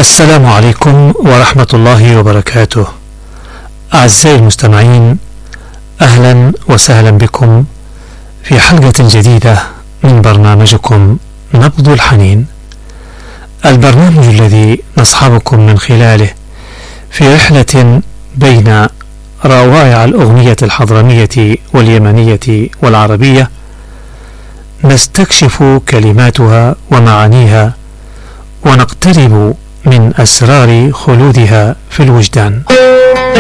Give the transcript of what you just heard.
السلام عليكم ورحمة الله وبركاته. أعزائي المستمعين، أهلا وسهلا بكم في حلقة جديدة من برنامجكم نبض الحنين، البرنامج الذي نصحبكم من خلاله في رحلة بين روائع الأغنية الحضرمية واليمنية والعربية، نستكشف كلماتها ومعانيها ونقترب من أسرار خلودها في الوجدان.